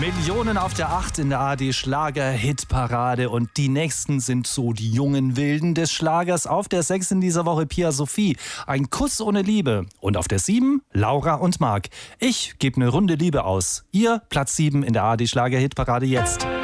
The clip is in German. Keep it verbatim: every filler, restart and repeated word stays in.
Millionen auf der acht in der A R D Schlager-Hitparade und die nächsten sind so die jungen Wilden des Schlagers. Auf der sechs in dieser Woche Pia Sophie, Ein Kuss ohne Liebe. Und auf der sieben Laura und Marc. Ich gebe eine Runde Liebe aus. Ihr Platz sieben in der A R D Schlager-Hitparade jetzt.